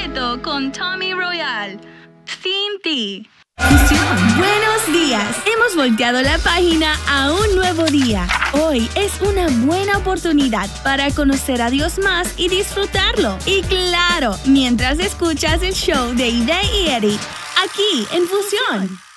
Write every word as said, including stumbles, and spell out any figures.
completo con Tommy Royal. Sin ti. Buenos días. Hemos volteado la página a un nuevo día. Hoy es una buena oportunidad para conocer a Dios más y disfrutarlo. Y claro, mientras escuchas el show de Ide y Eddie, aquí en Fusión.